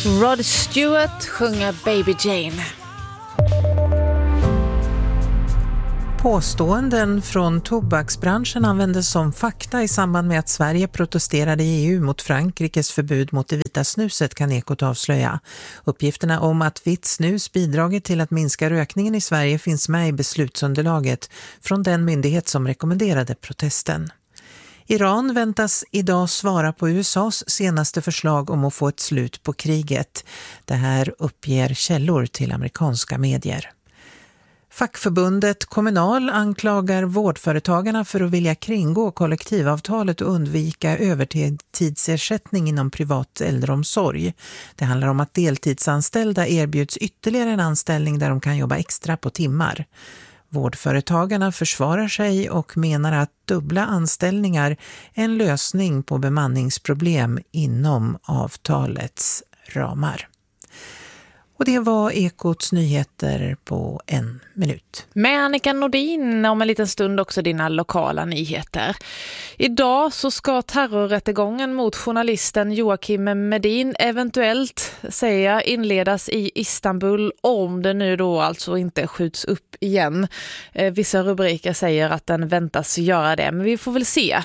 Rod Stewart sjunger Baby Jane. Påståenden från tobaksbranschen användes som fakta i samband med att Sverige protesterade i EU mot Frankrikes förbud mot det vita snuset, kan Ekot avslöja. Uppgifterna om att vitt snus bidragit till att minska rökningen i Sverige finns med i beslutsunderlaget från den myndighet som rekommenderade protesten. Iran väntas idag svara på USAs senaste förslag om att få ett slut på kriget. Det här uppger källor till amerikanska medier. Fackförbundet Kommunal anklagar vårdföretagarna för att vilja kringgå kollektivavtalet och undvika övertidsersättning inom privat äldreomsorg. Det handlar om att deltidsanställda erbjuds ytterligare en anställning där de kan jobba extra på timmar. Vårdföretagarna försvarar sig och menar att dubbla anställningar är en lösning på bemanningsproblem inom avtalets ramar. Och det var Ekots nyheter på 1 minut. Med Annika Nordin om en liten stund också dina lokala nyheter. Idag så ska terrorrättegången mot journalisten Joakim Medin eventuellt inledas i Istanbul om det nu då alltså inte skjuts upp igen. Vissa rubriker säger att den väntas göra det, men vi får väl se.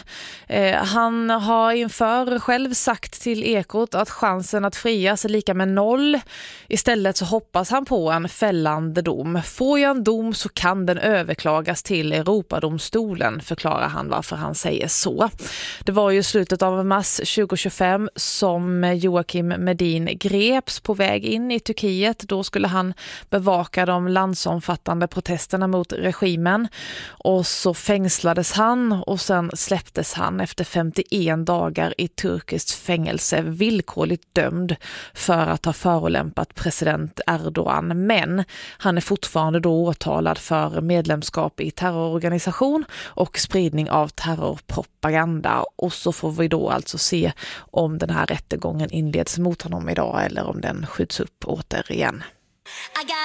Han har inför själv sagt till Ekot att chansen att frias är lika med 0. Istället så hoppas han på en fällande dom. Får jag en dom så kan den överklagas till Europadomstolen, förklarar han varför han säger så. Det var ju slutet av mars 2025 som Joakim Medin greps på väg in i Turkiet. Då skulle han bevaka de landsomfattande protesterna mot regimen. Och så fängslades han och sen släpptes han efter 51 dagar i turkiskt fängelse, villkorligt dömd för att ha förolämpat president Erdogan. Men han är fortfarande då åtalad för medlemskap i terrororganisation och spridning av terrorpropaganda. Och så får vi då alltså se om den här rättegången inleds mot honom idag eller om den skjuts upp återigen.